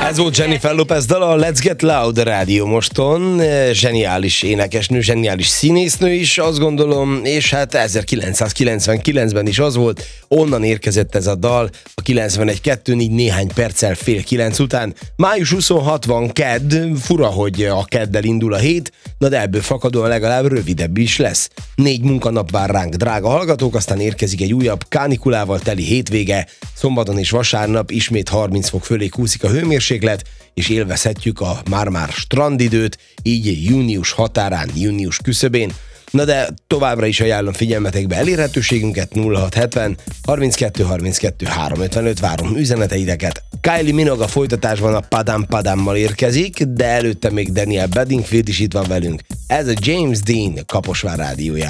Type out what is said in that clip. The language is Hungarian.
Ez volt Jennifer Lopez dala, a Let's Get Loud a Rádió Moston. Zseniális énekesnő, zseniális színésznő is, azt gondolom, és hát 1999-ben is az volt, onnan érkezett ez a dal, a 91.2, így néhány perccel 8:30 után. Május 26 van kedd, fura, hogy a keddel indul a hét, de ebből fakadóan legalább rövidebb is lesz. 4 munkanap vár ránk, drága hallgatók, aztán érkezik egy újabb kánikulával teli hétvége, szombaton és vasárnap ismét 30 fok fölé kúszik a hőmérséklet, és élvezhetjük a már-már strandidőt, így június határán, június küszöbén. Na de továbbra is ajánlom figyelmetekbe elérhetőségünket 0670 32 32 355, várom üzeneteideket. Kylie Minogue a folytatásban a Padam Padammal érkezik, de előtte még Daniel Bedingfield is itt van velünk. Ez a James Dean Kaposvár rádiójában.